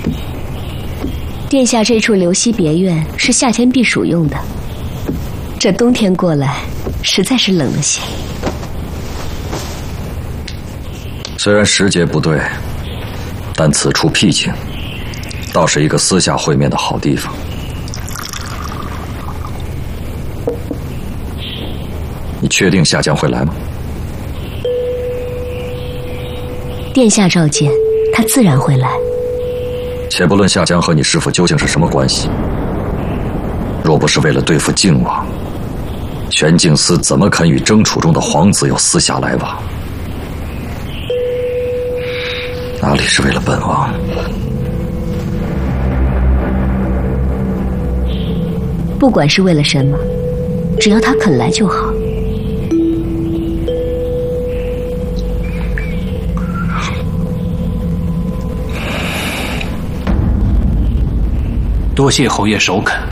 殿下这处流溪别院是夏天避暑用的，这冬天过来实在是冷了些。 虽然时节不对，但此处僻静，倒是一个私下会面的好地方。你确定夏江会来吗？ 殿下召见，他自然会来。 且不论夏江和你师父究竟是什么关系，若不是为了对付靖王，全静司怎么肯与争储中的皇子有私下来往？哪里是为了本王？ 不管是为了什么，只要他肯来就好。 多谢侯爷首肯。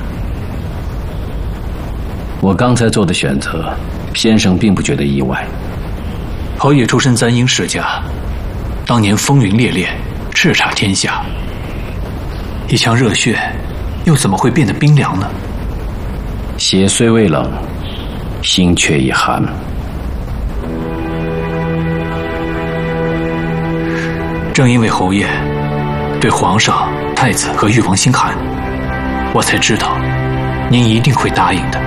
我刚才做的选择，先生并不觉得意外。 侯爷出身簪缨世家，当年风云烈烈，叱咤天下。一腔热血，又怎么会变得冰凉呢？ 血虽未冷，心却已寒。 正因为侯爷对皇上、太子和誉王心寒，我才知道您一定会答应的。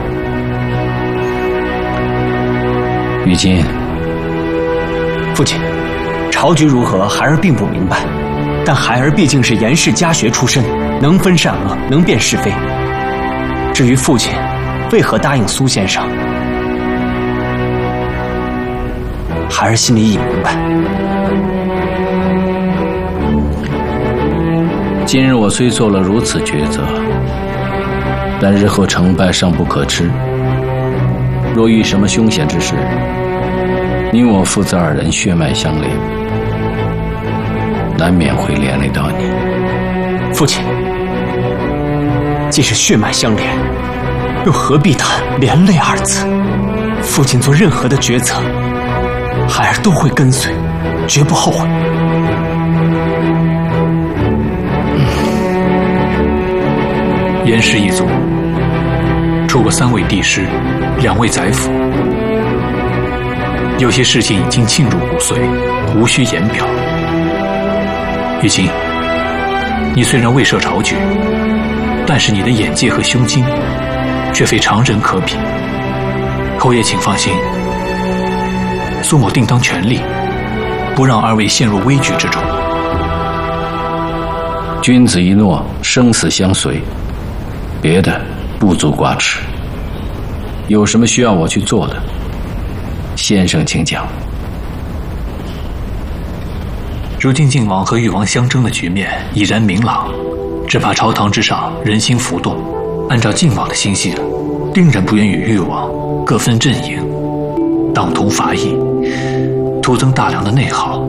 于今， 父亲，朝局如何，孩儿并不明白，但孩儿毕竟是严氏家学出身，能分善恶，能辨是非。至于父亲为何答应苏先生，孩儿心里已明白。 今日我虽做了如此抉择，但日后成败尚不可知。若遇什么凶险之事，你我父子二人血脉相连，难免会连累到你。 父亲，既是血脉相连，又何必谈连累二字？父亲做任何的抉择，孩儿都会跟随，绝不后悔。 严氏一族出过3位帝师，2位宰辅，有些事情已经沁入骨髓，无需言表。于今，你虽然未涉朝局，但是你的眼界和胸襟，却非常人可比。侯爷请放心，苏某定当全力，不让2位陷入危局之中。 君子一诺，生死相随，别的不足挂齿。有什么需要我去做的，先生请讲。 如今靖王和誉王相争的局面已然明朗，只怕朝堂之上人心浮动，按照靖王的心性，定然不愿与誉王各分阵营，党同伐异，徒增大量的内耗。